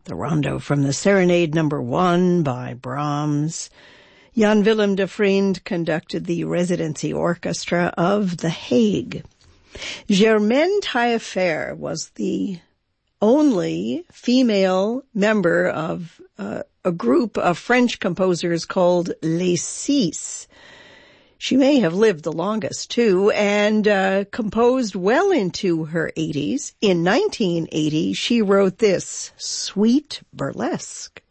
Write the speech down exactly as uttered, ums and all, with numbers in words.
The rondo from the Serenade Number One by Brahms. Jan Willem de Vriend conducted the residency orchestra of The Hague. Germaine Taillefer was the only female member of uh, a group of French composers called Les Six. She may have lived the longest, too, and uh, composed well into her eighties. In nineteen eighty, she wrote this, Sweet Burlesque.